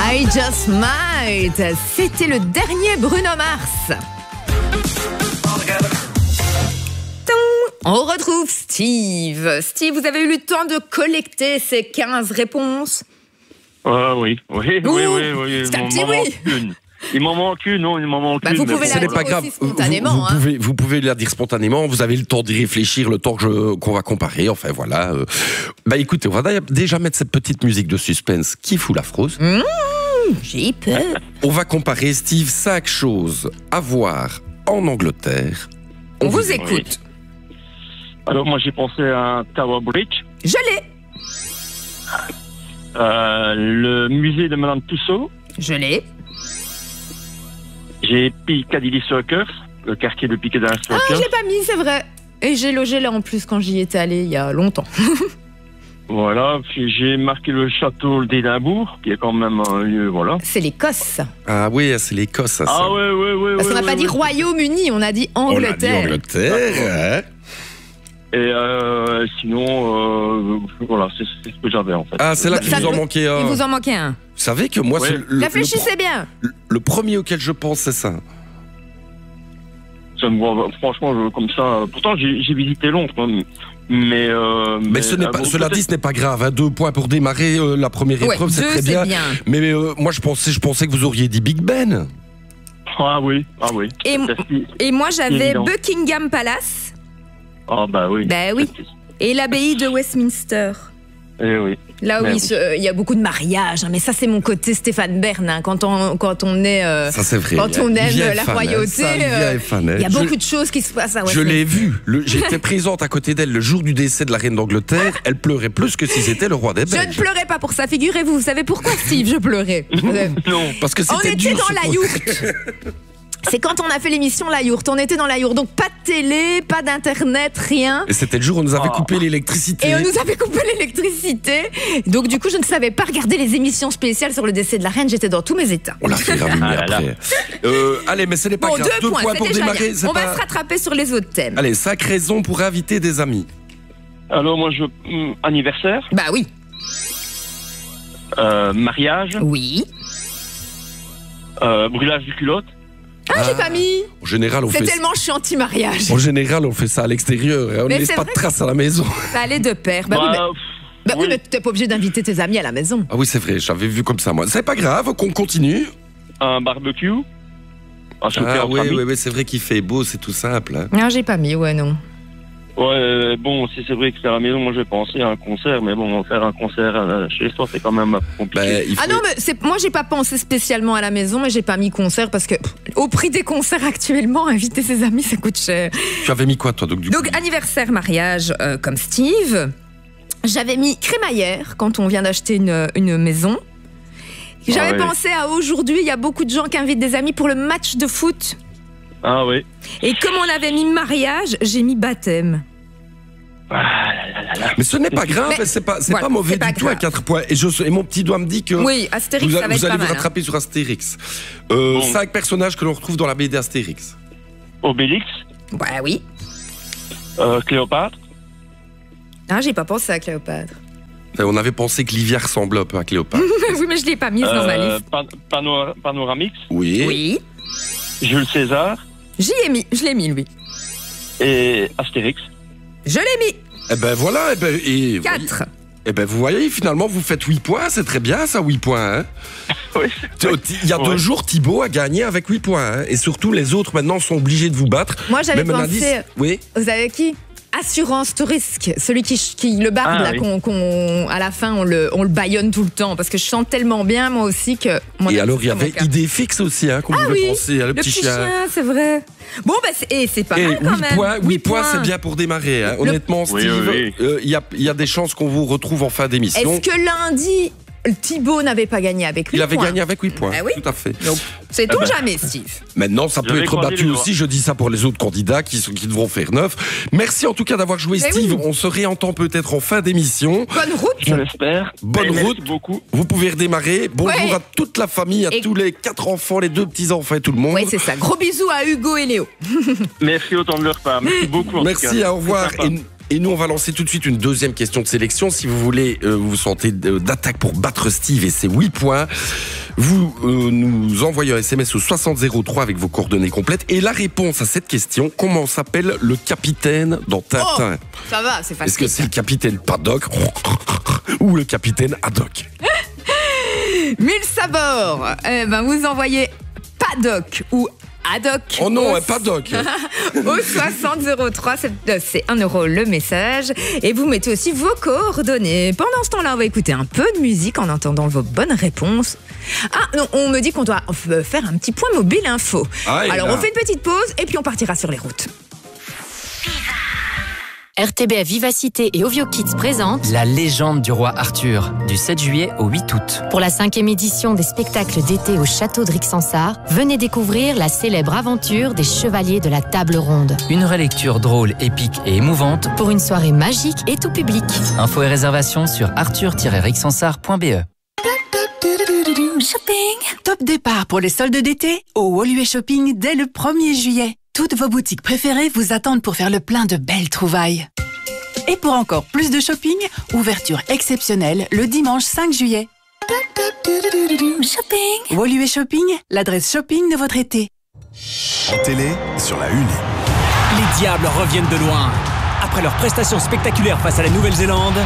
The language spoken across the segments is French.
I Just Might. C'était le dernier Bruno Mars. On retrouve Steve. Steve, vous avez eu le temps de collecter ces 15 réponses? Oui. C'est un petit oui. Il m'en manque une, non, il m'en manque une. Vous pouvez la dire aussi spontanément. Vous pouvez la dire spontanément, vous avez le temps d'y réfléchir, le temps qu'on va comparer, enfin voilà. Écoutez, on va déjà mettre cette petite musique de suspense qui fout la frousse. J'ai peur. On va comparer, Steve, 5 choses à voir en Angleterre. On vous écoute. Alors moi j'ai pensé à Tower Bridge. Je l'ai. Le musée de Madame Tussauds. Je l'ai. J'ai Piccadilly Circus, le quartier de Piccadilly Circus. Ah, je l'ai pas mis, c'est vrai. Et j'ai logé là en plus quand j'y étais allée il y a longtemps. Voilà, puis j'ai marqué le château d'Édimbourg, qui est quand même un lieu, voilà. C'est l'Écosse. Ah oui, c'est l'Écosse, ça. Ah oui. Parce qu'on n'a pas dit Royaume-Uni, on a dit Angleterre. On a dit Angleterre, Et sinon, voilà, c'est ce que j'avais en fait. Ah, c'est là qu'il vous en manquait un. Il vous en manquait un. Vous savez que moi, c'est Réfléchissez bien. Le premier auquel je pense, c'est ça. Ça me voit, franchement, comme ça. Pourtant, j'ai visité Londres, mais ce n'est pas, cela dit, ce n'est pas grave. Hein, 2 points pour démarrer la première épreuve, c'est très bien. Mais moi, je pensais que vous auriez dit Big Ben. Ah oui. Et moi, j'avais Buckingham Palace. Ah bah oui. Bah oui. Et l'abbaye de Westminster. Eh oui. Là où il y a beaucoup de mariages, hein, mais ça c'est mon côté Stéphane Bern. Hein, quand on est, ça c'est vrai. Quand on aime la royauté, il y a beaucoup de choses qui se passent à Westminster. Je l'ai vu. J'étais présente à côté d'elle le jour du décès de la reine d'Angleterre. Elle pleurait plus que si c'était le roi des Belges. Je ne pleurais pas pour ça, figurez-vous. Vous savez pourquoi, Steve, je pleurais? Non, parce que c'était on était dans la yourte. C'est quand on a fait l'émission La Yourte. On était dans la yourte. Donc pas de télé, pas d'internet, rien. Et c'était le jour où on nous avait coupé l'électricité. Et on nous avait coupé l'électricité. Donc du coup, je ne savais pas regarder les émissions spéciales sur le décès de la reine. J'étais dans tous mes états. On l'a fait ramener après. Allez, mais ce n'est pas grave. 2 points pour démarrer. On va se rattraper sur les autres thèmes. Allez, 5 raisons pour inviter des amis. Alors moi, anniversaire. Bah oui. Mariage. Oui. Brûlage du culotte. Ah, j'ai pas mis. En général, on fait. C'est tellement je suis anti-mariage. En général, on fait ça à l'extérieur. On ne laisse pas de traces à la maison. Ça allait de pair. Oui, mais t'es pas obligé d'inviter tes amis à la maison. Ah oui, c'est vrai. J'avais vu comme ça, moi. C'est pas grave, qu'on continue. Un barbecue. Oui, c'est vrai qu'il fait beau, c'est tout simple. Hein. Non, j'ai pas mis, non. Ouais, bon, si c'est vrai que c'est à la maison, moi je vais penser à un concert, mais bon, faire un concert chez soi, c'est quand même compliqué. Ah non, mais moi j'ai pas pensé spécialement à la maison, mais j'ai pas mis concert parce que au prix des concerts actuellement, inviter ses amis, ça coûte cher. Tu avais mis quoi, toi, donc anniversaire, mariage, comme Steve. J'avais mis crémaillère quand on vient d'acheter une maison. J'avais pensé à aujourd'hui, il y a beaucoup de gens qui invitent des amis pour le match de foot. Ah oui. Et comme on avait mis mariage, j'ai mis baptême. Mais ce n'est pas grave, c'est pas mauvais du tout à 4 points. Et mon petit doigt me dit que oui, Astérix, ça va être vous allez pas vous rattraper sur Astérix. 5 personnages que l'on retrouve dans la BD Astérix. Obélix. Bah oui. Cléopâtre. Ah, j'ai pas pensé à Cléopâtre. On avait pensé que Livia ressemblait un peu à Cléopâtre. Oui, mais je l'ai pas mise dans ma liste. Panoramix. Oui. Jules César. Je l'ai mis, lui. Et Astérix. Je l'ai mis. Eh ben voilà, 4. Eh ben vous voyez, finalement vous faites 8 points, c'est très bien ça, 8 points. Hein. Oui. Il y a 2 jours, Thibaut a gagné avec 8 points. Hein. Et surtout, les autres maintenant sont obligés de vous battre. Moi j'avais pensé... Oui. Vous savez qui ? Assurance tout risque, celui qui le barde là, oui. À la fin on le baïonne tout le temps parce que je chante tellement bien moi aussi que. Et alors il y avait idée fixe aussi qu'on pouvait penser à le petit chien. C'est vrai. Bon c'est pas mal quand même. 8 points c'est bien pour démarrer. Hein. Honnêtement Steve, il y a des chances qu'on vous retrouve en fin d'émission. Est-ce que lundi Thibaut n'avait pas gagné avec 8 points. Il avait gagné avec 8 points, oui. Tout à fait. Donc, c'est tout jamais, Steve. Maintenant, ça peut être battu aussi. Je dis ça pour les autres candidats qui devront faire 9. Merci en tout cas d'avoir joué, Steve. Oui. On se réentend peut-être en fin d'émission. Bonne route. Je l'espère. Bonne route. Merci beaucoup. Vous pouvez redémarrer. Bonjour à toute la famille, à tous les 4 enfants, les 2 petits-enfants et tout le monde. Oui, c'est ça. Gros bisous à Hugo et Léo. Merci autant de leur part. Merci beaucoup. Merci, au revoir. Et nous, on va lancer tout de suite une deuxième question de sélection. Si vous voulez, vous sentez d'attaque pour battre Steve et ses 8 points, vous nous envoyez un SMS au 6003 avec vos coordonnées complètes. Et la réponse à cette question, comment s'appelle le capitaine dans Tintin? Ça va, c'est facile. Est-ce que c'est le capitaine Paddock ou le capitaine Haddock? 1000 sabords. Vous envoyez Paddock ou Haddock. Oh non, Paddock. Au 6003, c'est 1 € le message. Et vous mettez aussi vos coordonnées. Pendant ce temps-là, on va écouter un peu de musique en attendant vos bonnes réponses. Ah non, on me dit qu'on doit faire un petit point mobile info. Alors on fait une petite pause et puis on partira sur les routes. RTBF Vivacité et Ovio Kids présentent La légende du roi Arthur, du 7 juillet au 8 août. Pour la 5e édition des spectacles d'été au château de Rixensart, venez découvrir la célèbre aventure des chevaliers de la table ronde. Une relecture drôle, épique et émouvante Pour une soirée magique et tout public. Infos et réservations sur arthur-rixensart.be. Shopping. Top départ pour les soldes d'été au Woluwe Shopping dès le 1er juillet. Toutes vos boutiques préférées vous attendent pour faire le plein de belles trouvailles. Et pour encore plus de shopping, ouverture exceptionnelle le dimanche 5 juillet. Shopping. Woluwe Shopping, l'adresse shopping de votre été. En télé, sur la 1. Les Diables reviennent de loin. Après leur prestation spectaculaire face à la Nouvelle-Zélande,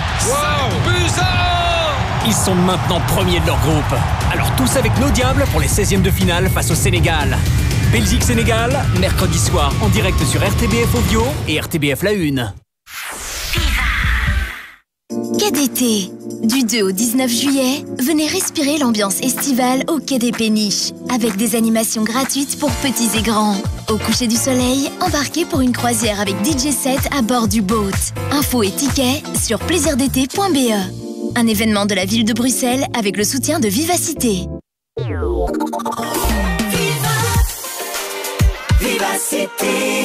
ils sont maintenant premiers de leur groupe. Alors tous avec nos Diables pour les 16e de finale face au Sénégal. Belgique-Sénégal, mercredi soir en direct sur RTBF Ovio et RTBF La 1. Quai d'été. Du 2 au 19 juillet, venez respirer l'ambiance estivale au Quai des Péniches, avec des animations gratuites pour petits et grands. Au coucher du soleil, embarquez pour une croisière avec DJ set à bord du boat. Infos et tickets sur plaisirdété.be. Un événement de la ville de Bruxelles avec le soutien de Vivacité. Vivacité.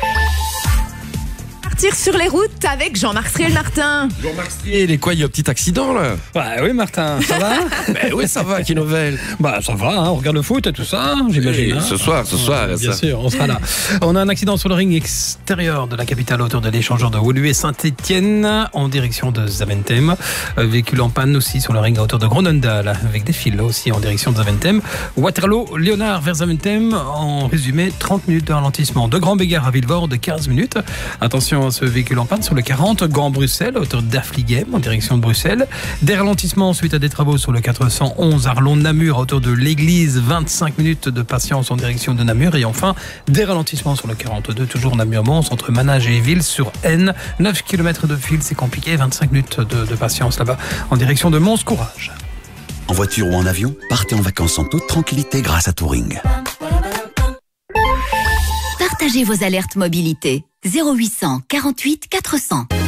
Partir sur les routes avec Jean-Marc Striel-Martin. Jean-Marc Striel, et quoi, il y a un petit accident là? Bah oui Martin, ça va? Oui, ça va, quelle nouvelle? Bah ça va, on regarde le foot et tout ça, j'imagine. Ce soir. Bien sûr, on sera là. On a un accident sur le ring extérieur de la capitale autour de l'échangeur de Woluwe Saint-Étienne en direction de Zaventem. Véhicule en panne aussi sur le ring à hauteur de Gronendal avec des fils aussi en direction de Zaventem. Waterloo, Léonard vers Zaventem, en résumé 30 minutes de ralentissement. De Grand-Bégard à Villevorde de 15 minutes. Attention à ce véhicule en panne sur le 40 Gand-Bruxelles, à hauteur d'Affligem en direction de Bruxelles. Des ralentissements suite à des travaux sur le 411 Arlon-Namur à hauteur de l'église, 25 minutes de patience en direction de Namur. Et enfin, des ralentissements sur le 42, toujours Namur-Mons, entre Manage et Ville sur N. 9 km de fil, c'est compliqué, 25 minutes de patience là-bas en direction de Mons. Courage. En voiture ou en avion, partez en vacances en toute tranquillité grâce à Touring. Partagez vos alertes mobilité. 0800 48 400.